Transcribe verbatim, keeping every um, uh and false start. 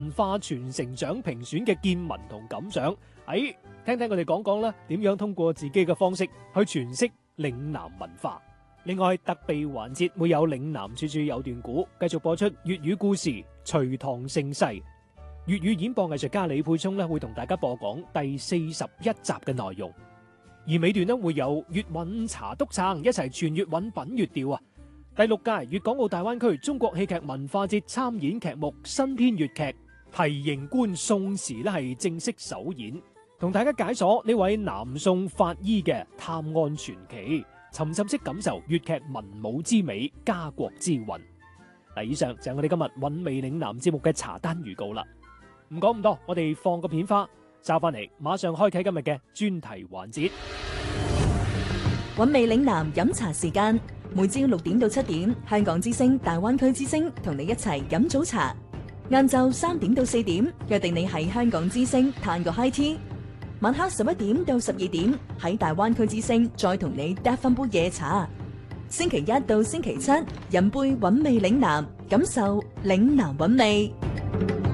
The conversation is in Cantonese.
文化傳承獎評選嘅見聞同感想，喺聽聽佢哋講講啦，點樣通過自己嘅方式去詮釋嶺南文化。另外特備環節會有嶺南處處有段古，繼續播出粵語故事《隋唐盛世》。粵語演播藝術家李沛聰咧會同大家播講第四十一集嘅內容，而尾段咧會有粵韻茶督撐一齊傳粵韻品粵調啊！第六屆粵港澳大灣區中國戲劇文化節參演劇目新編粵劇《提刑官宋詞》咧係正式首演，同大家解鎖呢位南宋法醫嘅探案傳奇，沉浸式感受粵劇文武之美、家國之韻。嗱，以上就係我哋今日韻味嶺南節目嘅茶單預告啦。唔講咁多，我哋放個片花，揸翻嚟，馬上開啟今日嘅專題環節。 韻味嶺南飲茶時間，每朝六點到七點，香港之聲、大灣區之聲同你一齊飲早茶。晏晝三點到四點，約定你喺香港之聲嘆個 high tea。晚黑十一點到十二點，喺大灣區之聲再同你嗒翻杯夜茶。星期一到星期七，飲杯韻味嶺南，感受嶺南韻味。